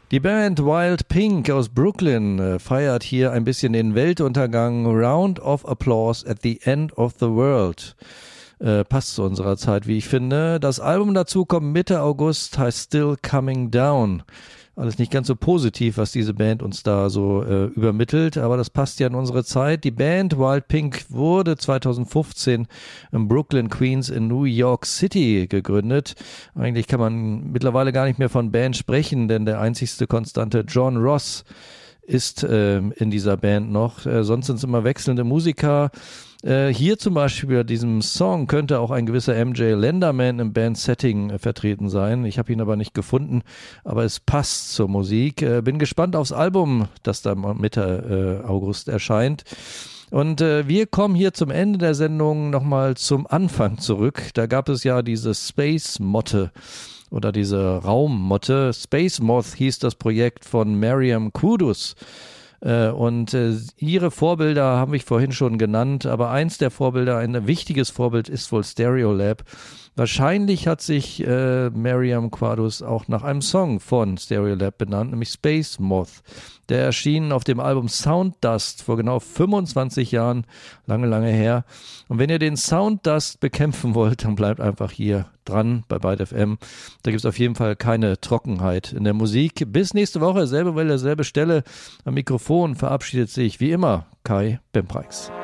Die Band Wild Pink aus Brooklyn feiert hier ein bisschen den Weltuntergang. Round of Applause at the End of the World. Passt zu unserer Zeit, wie ich finde. Das Album dazu kommt Mitte August, heißt Still Coming Down. Alles nicht ganz so positiv, was diese Band uns da so übermittelt, aber das passt ja in unsere Zeit. Die Band Wild Pink wurde 2015 in Brooklyn, Queens in New York City gegründet. Eigentlich kann man mittlerweile gar nicht mehr von Band sprechen, denn der einzigste Konstante John Ross ist in dieser Band noch. Sonst sind es immer wechselnde Musiker. Hier zum Beispiel bei diesem Song könnte auch ein gewisser MJ Lenderman im Band-Setting vertreten sein. Ich habe ihn aber nicht gefunden, aber es passt zur Musik. Bin gespannt aufs Album, das da Mitte August erscheint. Und wir kommen hier zum Ende der Sendung nochmal zum Anfang zurück. Da gab es ja diese Space-Motte oder diese Raummotte. Space Moth hieß das Projekt von Mariam Kudus. Und ihre Vorbilder habe ich vorhin schon genannt, aber eins der Vorbilder, ein wichtiges Vorbild ist wohl Stereolab. Wahrscheinlich hat sich Mariam Kudus auch nach einem Song von Stereolab benannt, nämlich Space Moth. Der erschien auf dem Album Sound Dust vor genau 25 Jahren, lange, lange her. Und wenn ihr den Sound Dust bekämpfen wollt, dann bleibt einfach hier dran bei Byte FM. Da gibt es auf jeden Fall keine Trockenheit in der Musik. Bis nächste Woche, selbe Welle, selbe Stelle. Am Mikrofon verabschiedet sich wie immer Kai Bempreis.